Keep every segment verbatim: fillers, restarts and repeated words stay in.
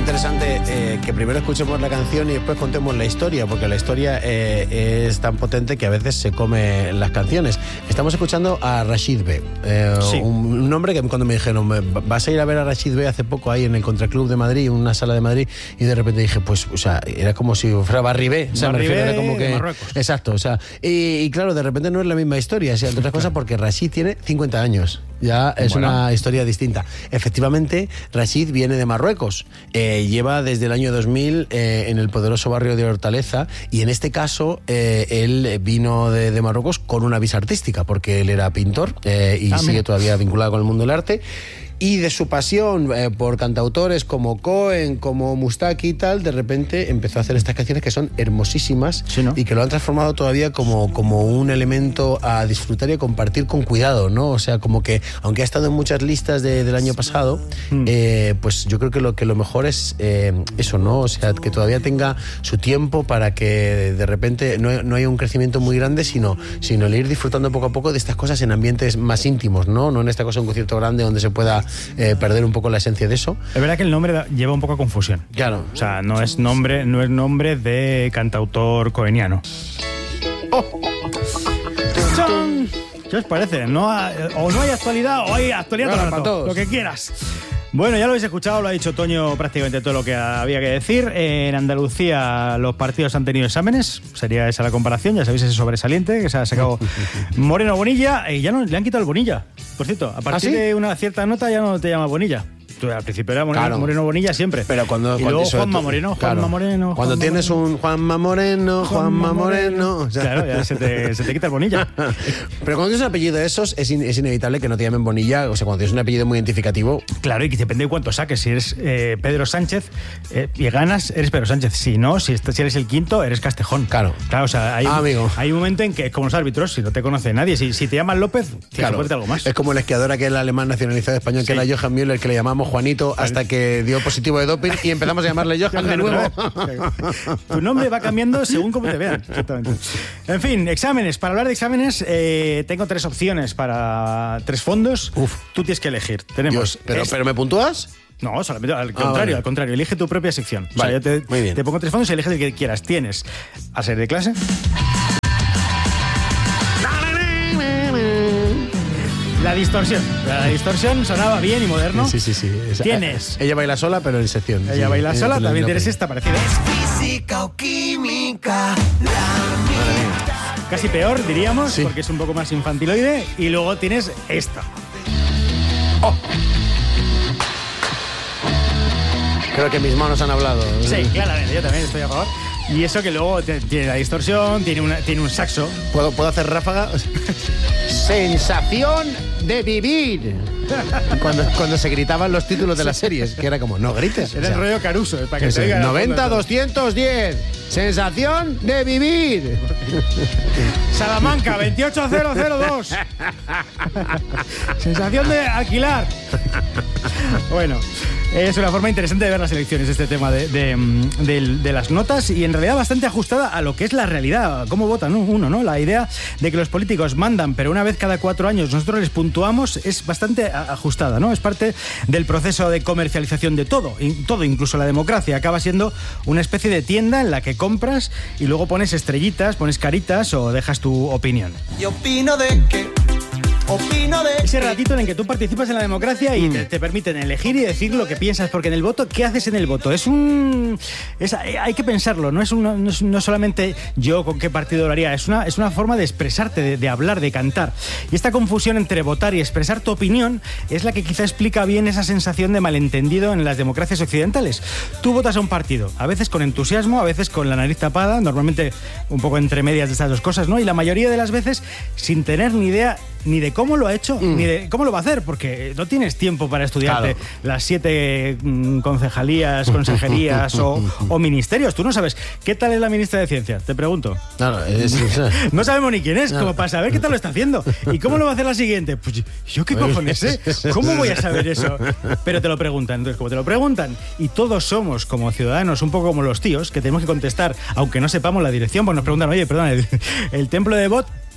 interesante eh, que primero escuchemos la canción y después contemos la historia, porque la historia eh, es tan potente que a veces se come las canciones. Estamos escuchando a Rashid B, eh, sí. un, un nombre que cuando me dijeron vas a ir a ver a Rashid B hace poco ahí en el Contraclub de Madrid, una sala de Madrid, y de repente dije, pues, o sea, era como si fuera Barry B, o sea, Barry me refiero, B era como que... de Marruecos. Exacto, o sea, y, y claro, de repente no es la misma historia, o sea, entre otras cosas porque Rashid tiene cincuenta años. Ya es bueno. Una historia distinta. Efectivamente, Rashid viene de Marruecos. Eh, lleva desde el año dos mil eh, en el poderoso barrio de Hortaleza, y en este caso eh, él vino de, de Marruecos con una visa artística, porque él era pintor eh, y ah, sigue todavía vinculado con el mundo del arte. Y de su pasión eh, por cantautores como Cohen, como Mustaki y tal, de repente empezó a hacer estas canciones que son hermosísimas, sí, ¿no? Y que lo han transformado todavía como, como un elemento a disfrutar y a compartir con cuidado, ¿no? O sea, como que, aunque ha estado en muchas listas de, del año pasado, mm. eh, pues yo creo que lo, que lo mejor es eh, eso, ¿no? O sea, que todavía tenga su tiempo para que de repente no, no haya un crecimiento muy grande, sino, sino el ir disfrutando poco a poco de estas cosas en ambientes más íntimos, ¿no? No en esta cosa de un concierto grande donde se pueda Eh, perder un poco la esencia de eso. Es verdad que el nombre da, lleva un poco a confusión. Claro. O sea, no es nombre, no es nombre de cantautor coeniano. Oh. ¿Qué os parece? No ha, o no hay actualidad o hay actualidad bueno, para, para todo, todos. Lo que quieras. Bueno, ya lo habéis escuchado, lo ha dicho Toño prácticamente todo lo que había que decir. En Andalucía los partidos han tenido exámenes, sería esa la comparación, ya sabéis ese sobresaliente que se ha sacado Moreno Bonilla, y ya no, le han quitado el Bonilla. Por cierto, a partir ¿Ah, sí? de una cierta nota ya no te llamas Bonilla. Tú, al principio era Moreno, claro. Moreno Bonilla siempre. Pero cuando, y cuando luego Juanma Moreno, Juanma claro. Moreno. Juanma cuando tienes Moreno. un Juanma Moreno, Juanma Moreno. O sea. Claro, ya se te, se te quita el Bonilla. Pero cuando tienes un apellido de esos, es, in, es inevitable que no te llamen Bonilla. O sea, cuando tienes un apellido muy identificativo. Claro, y que depende de cuánto saques. Si eres eh, Pedro Sánchez eh, y ganas, eres Pedro Sánchez. Si no, si, estás, si eres el quinto, eres Castejón. Claro. Claro, o sea, hay, ah, amigo. hay un momento en que, como los árbitros, si no te conoce nadie, si, si te llaman López, tienes que ponerte algo más. Es como el esquiador aquel alemán nacionalizado español, sí. que era Johann Müller, que le llamamos Juanito, hasta que dio positivo de doping y empezamos a llamarle Johan de nuevo. Tu nombre va cambiando según cómo te vean. Exactamente. En fin, exámenes. Para hablar de exámenes, eh, tengo tres opciones para tres fondos. Uf. Tú tienes que elegir. Tenemos. Dios, pero, este. ¿Pero me puntúas? No, solamente al contrario, ah, vale. al contrario. Elige tu propia sección. Vale, o sea, yo te, muy bien. te pongo tres fondos y eliges el que quieras. Tienes a ser de clase. La distorsión. La distorsión sonaba bien y moderno. Sí, sí, sí. Esa, Tienes. Ella baila sola, pero en sección. Ella sí, baila ella sola, también también tienes no, esta parecida. Es física o química. La Casi peor, diríamos, sí. porque es un poco más infantiloide. Y luego tienes esta. Oh. Creo que mis manos han hablado. Sí, claramente, yo también estoy a favor. Y eso que luego tiene la distorsión, tiene, una, tiene un saxo. ¿Puedo, ¿Puedo hacer ráfaga? Sensación de vivir. Cuando, cuando se gritaban los títulos de las series, que era como, no grites. Era o sea, el rollo Caruso, para que se oiga. noventa doscientos diez. Sensación de vivir. Salamanca, veintiocho cero cero dos. Sensación de alquilar. Bueno, es una forma interesante de ver las elecciones, este tema de, de, de, de las notas, y en realidad bastante ajustada a lo que es la realidad, cómo vota uno, ¿no? La idea de que los políticos mandan, pero una vez cada cuatro años nosotros les puntuamos, es bastante ajustada, ¿no? Es parte del proceso de comercialización de todo, todo, incluso la democracia, acaba siendo una especie de tienda en la que compras y luego pones estrellitas, pones caritas o dejas tu opinión. Yo opino de que... Opino de ese ratito en el que tú participas en la democracia y mm. te, te permiten elegir y decir lo que piensas, porque en el voto, ¿qué haces en el voto? Es un... Es, hay que pensarlo, no es, una, no es no solamente yo con qué partido lo haría, es una, es una forma de expresarte, de, de hablar, de cantar. Y esta confusión entre votar y expresar tu opinión es la que quizá explica bien esa sensación de malentendido en las democracias occidentales. Tú votas a un partido, a veces con entusiasmo, a veces con la nariz tapada, normalmente un poco entre medias de estas dos cosas, ¿no? Y la mayoría de las veces sin tener ni idea ni de cómo lo ha hecho, mm. ni de cómo lo va a hacer, porque no tienes tiempo para estudiarte claro. las siete mm, concejalías, consejerías o, o ministerios. Tú no sabes qué tal es la ministra de Ciencia, te pregunto. Claro, es, es, no sabemos ni quién es, no. como para saber qué tal lo está haciendo. ¿Y cómo lo va a hacer la siguiente? Pues yo qué cojones sé, ¿cómo voy a saber eso? Pero te lo preguntan, entonces como te lo preguntan, y todos somos como ciudadanos un poco como los tíos, que tenemos que contestar, aunque no sepamos la dirección, pues nos preguntan, oye, perdón, el, el templo de Bot,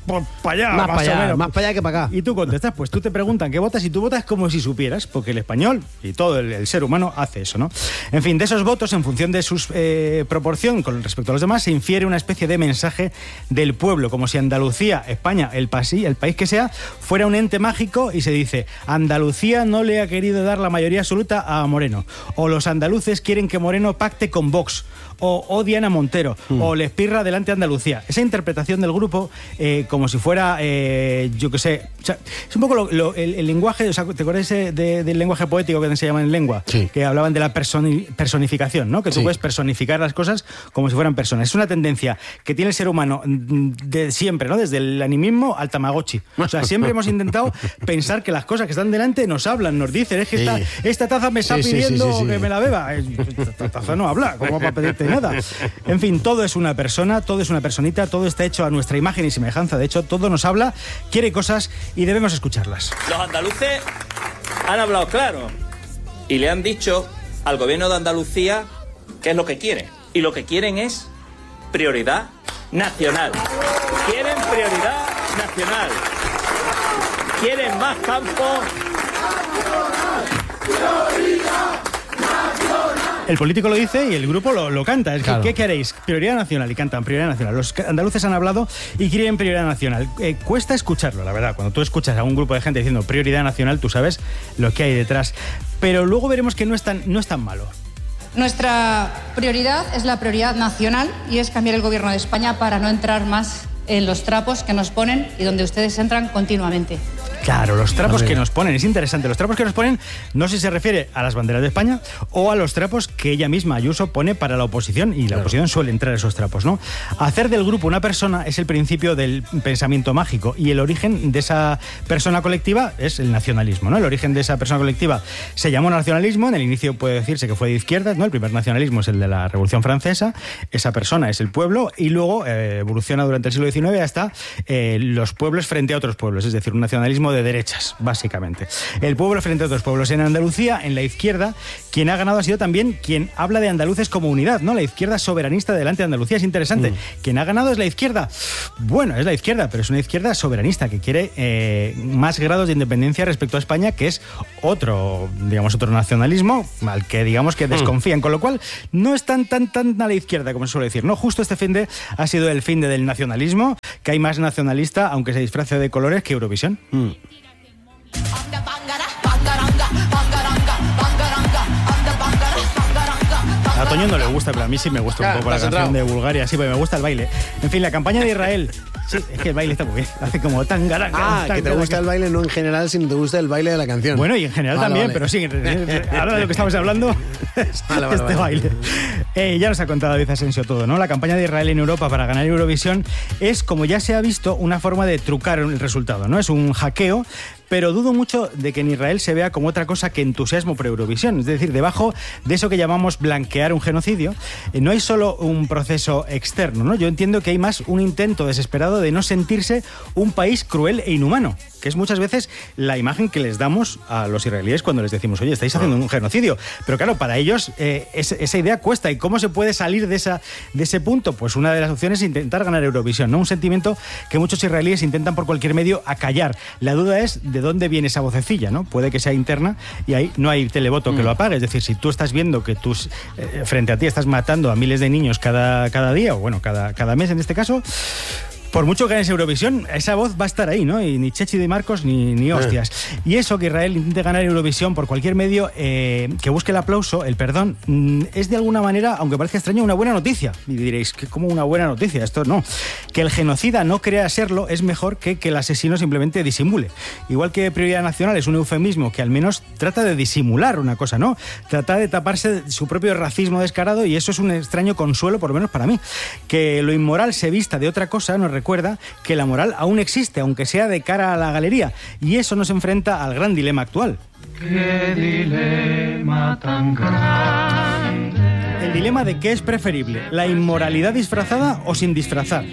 por para allá, Más más, para o allá, menos. más para allá que para acá. Y tú contestas, pues tú te preguntan qué votas y tú votas como si supieras, porque el español y todo el, el ser humano hace eso, ¿no? En fin, de esos votos, en función de su eh, proporción con respecto a los demás, se infiere una especie de mensaje del pueblo, como si Andalucía, España, el, pasi, el país que sea, fuera un ente mágico y se dice, Andalucía no le ha querido dar la mayoría absoluta a Moreno, o los andaluces quieren que Moreno pacte con Vox, o odian a Montero, mm. o les pirra delante a Andalucía. Esa interpretación del grupo, eh, como si fuera, eh, yo qué sé, o sea, es un poco lo, lo, el, el lenguaje, o sea, ¿te acuerdas de, de, del lenguaje poético que se llama en lengua? Sí. Que hablaban de la personi, personificación, ¿no? Que tú sí. puedes personificar las cosas como si fueran personas. Es una tendencia que tiene el ser humano de siempre, ¿no? Desde el animismo al Tamagotchi. O sea, siempre hemos intentado pensar que las cosas que están delante nos hablan, nos dicen, es que sí. esta, esta taza me está sí, pidiendo sí, sí, sí, sí. que me la beba. Esta taza no habla, ¿cómo va a pedirte nada? En fin, todo es una persona, todo es una personita, todo está hecho a nuestra imagen y semejanza. De hecho, todo nos habla, quiere cosas y debemos escucharlas. Los andaluces han hablado claro y le han dicho al gobierno de Andalucía qué es lo que quieren. Y lo que quieren es prioridad nacional. Quieren prioridad nacional. Quieren más campo. Prioridad. El político lo dice y el grupo lo, lo canta. Es claro. que, ¿qué queréis? Prioridad nacional. Y cantan prioridad nacional. Los andaluces han hablado y quieren prioridad nacional. Eh, cuesta escucharlo, la verdad. Cuando tú escuchas a un grupo de gente diciendo prioridad nacional, tú sabes lo que hay detrás. Pero luego veremos que no es tan, no es tan malo. Nuestra prioridad es la prioridad nacional y es cambiar el gobierno de España para no entrar más en los trapos que nos ponen y donde ustedes entran continuamente. Claro, los trapos que nos ponen, es interesante. Los trapos que nos ponen, no sé si se refiere a las banderas de España o a los trapos que ella misma, Ayuso, pone para la oposición, y la claro. oposición suele entrar a esos trapos, ¿no? Hacer del grupo una persona es el principio del pensamiento mágico y el origen de esa persona colectiva es el nacionalismo, ¿no? El origen de esa persona colectiva se llamó nacionalismo, en el inicio puede decirse que fue de izquierdas, ¿no? El primer nacionalismo es el de la Revolución Francesa, esa persona es el pueblo y luego eh, evoluciona durante el siglo diecinueve hasta eh, los pueblos frente a otros pueblos, es decir, un nacionalismo de derechas, básicamente. El pueblo frente a otros pueblos. En Andalucía, en la izquierda, quien ha ganado ha sido también quien habla de andaluces como unidad, ¿no? La izquierda soberanista delante de Andalucía. Es interesante. Mm. ¿Quién ha ganado es la izquierda? Bueno, es la izquierda, pero es una izquierda soberanista que quiere eh, más grados de independencia respecto a España, que es otro, digamos, otro nacionalismo al que, digamos, que desconfían. Mm. Con lo cual, no es tan, tan, tan a la izquierda, como se suele decir, ¿no? Justo este fin de ha sido el fin de del nacionalismo, que hay más nacionalista, aunque se disfrace de colores, que Eurovisión. Mm. A Toño no le gusta, pero a mí sí me gusta un poco la canción de Bulgaria, sí, porque me gusta el baile. En fin, la campaña de Israel, sí, es que el baile está muy bien, hace como tangaranga. Ah, tanga, que te gusta el baile no en general, sino te gusta el baile de la canción. Bueno, y en general vale, también, vale. pero sí, ahora de lo que estamos hablando es vale, vale, este vale. baile. Eh, ya nos ha contado David Asensio todo, ¿no? La campaña de Israel en Europa para ganar Eurovisión es, como ya se ha visto, una forma de trucar el resultado, ¿no? Es un hackeo, pero dudo mucho de que en Israel se vea como otra cosa que entusiasmo por Eurovisión. Es decir, debajo de eso que llamamos blanquear un genocidio, eh, no hay solo un proceso externo, ¿no? Yo entiendo que hay más un intento desesperado de no sentirse un país cruel e inhumano, que es muchas veces la imagen que les damos a los israelíes cuando les decimos, oye, estáis haciendo un genocidio. Pero claro, para ellos eh, es, esa idea cuesta. ¿Y cómo se puede salir de, esa, de ese punto? Pues una de las opciones es intentar ganar Eurovisión, ¿no? Un sentimiento que muchos israelíes intentan por cualquier medio acallar. La duda es de dónde viene esa vocecilla, ¿no? Puede que sea interna y ahí no hay televoto mm. que lo apague. Es decir, si tú estás viendo que tú, eh, frente a ti estás matando a miles de niños cada, cada día, o bueno, cada, cada mes en este caso, por mucho que ganes Eurovisión, esa voz va a estar ahí, ¿no? Y ni Chechi de Marcos ni, ni hostias. Eh. Y eso, que Israel intente ganar Eurovisión por cualquier medio, eh, que busque el aplauso, el perdón, mmm, es de alguna manera, aunque parezca extraño, una buena noticia. Y diréis, ¿qué, ¿cómo una buena noticia? Esto no. Que el genocida no crea serlo es mejor que que el asesino simplemente disimule. Igual que prioridad nacional es un eufemismo que al menos trata de disimular una cosa, ¿no? Trata de taparse su propio racismo descarado, y eso es un extraño consuelo, por lo menos para mí. Que lo inmoral se vista de otra cosa nos recuerda que la moral aún existe, aunque sea de cara a la galería, y eso nos enfrenta al gran dilema actual. ¡Qué dilema tan grande! El dilema de qué es preferible, la inmoralidad disfrazada o sin disfrazar.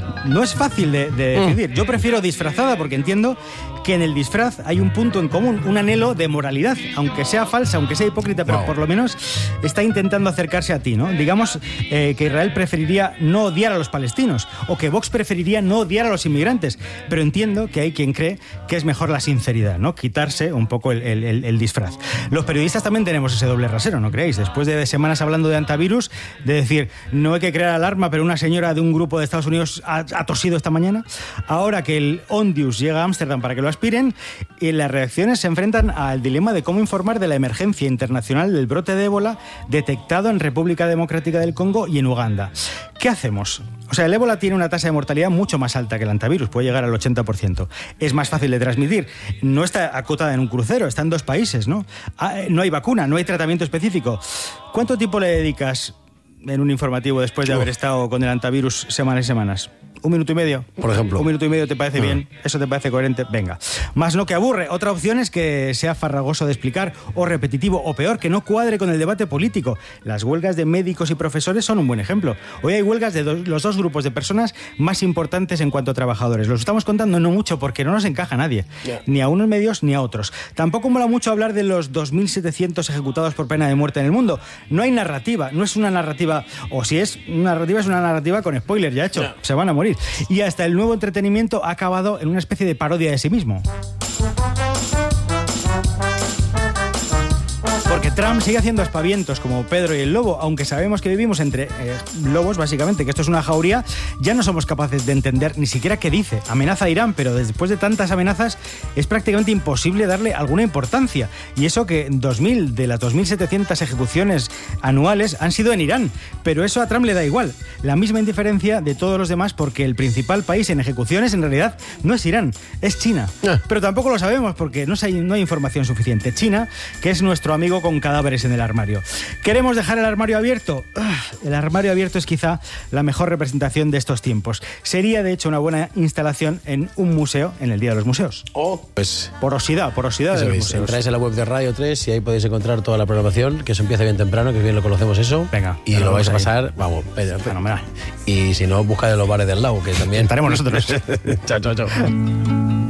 no es fácil de, de decidir. Yo prefiero disfrazada porque entiendo que en el disfraz hay un punto en común, un anhelo de moralidad, aunque sea falsa, aunque sea hipócrita, pero wow. por lo menos está intentando acercarse a ti, ¿no? Digamos eh, que Israel preferiría no odiar a los palestinos, o que Vox preferiría no odiar a los inmigrantes, pero entiendo que hay quien cree que es mejor la sinceridad, ¿no? Quitarse un poco el, el, el, el disfraz. Los periodistas también tenemos ese doble rasero, ¿no creéis? Después de semanas hablando de antivirus, de decir, no hay que crear alarma, pero una señora de un grupo de Estados Unidos ha, ha tosido esta mañana, ahora que el Ondius llega a Ámsterdam para que lo aspiren, y las reacciones se enfrentan al dilema de cómo informar de la emergencia internacional del brote de ébola detectado en República Democrática del Congo y en Uganda. ¿Qué hacemos? O sea, el ébola tiene una tasa de mortalidad mucho más alta que el antivirus, puede llegar al ochenta por ciento. Es más fácil de transmitir. No está acotada en un crucero, está en dos países, ¿no? No hay vacuna, no hay tratamiento específico. ¿Cuánto tiempo le dedicas en un informativo después de haber estado con el antivirus semanas y semanas? ¿Un minuto y medio? Por ejemplo. ¿Un minuto y medio te parece no. bien? ¿Eso te parece coherente? Venga. Más no que aburre. Otra opción es que sea farragoso de explicar, o repetitivo, o peor, que no cuadre con el debate político. Las huelgas de médicos y profesores son un buen ejemplo. Hoy hay huelgas de dos, los dos grupos de personas más importantes en cuanto a trabajadores. Los estamos contando no mucho porque no nos encaja a nadie. Yeah. Ni a unos medios ni a otros. Tampoco mola mucho hablar de los dos mil setecientos ejecutados por pena de muerte en el mundo. No hay narrativa. No es una narrativa... O si es una narrativa, es una narrativa con spoiler ya hecho. Yeah. Se van a morir. Y hasta el nuevo entretenimiento ha acabado en una especie de parodia de sí mismo. Porque Trump sigue haciendo aspavientos como Pedro y el lobo, aunque sabemos que vivimos entre eh, lobos, básicamente, que esto es una jauría, ya no somos capaces de entender ni siquiera qué dice. Amenaza a Irán, pero después de tantas amenazas es prácticamente imposible darle alguna importancia. Y eso que dos mil de las dos mil setecientas ejecuciones anuales han sido en Irán, pero eso a Trump le da igual. La misma indiferencia de todos los demás, porque el principal país en ejecuciones en realidad no es Irán, es China. Ah. Pero tampoco lo sabemos porque no hay, no hay información suficiente. China, que es nuestro amigo con cadáveres en el armario. ¿Queremos dejar el armario abierto? El armario abierto es quizá la mejor representación de estos tiempos. Sería, de hecho, una buena instalación en un museo en el Día de los Museos. Oh, pues... Porosidad, porosidad de los museos. Entráis en la web de Radio tres y ahí podéis encontrar toda la programación, que eso empieza bien temprano, que bien lo conocemos eso. Venga. Y lo vais a pasar, vamos, fenomenal. Y si no, buscad en los bares del lago, que también... Estaremos nosotros. Chao, chao, chao.